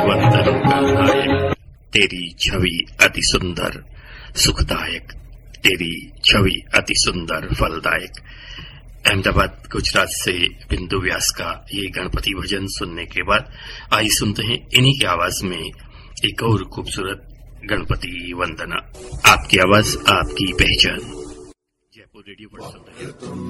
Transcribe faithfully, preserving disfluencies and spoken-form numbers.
वंदन करदायक, तेरी छवि अति सुंदर सुखदायक, तेरी छवि अति सुंदर फलदायक। अहमदाबाद गुजरात से बिंदु व्यास का ये गणपति भजन सुनने के बाद आइए सुनते हैं इन्हीं की आवाज में एक और खूबसूरत गणपति वंदना। आपकी आवाज आपकी पहचान। जयपुर रेडियो पर सुन रहे हैं।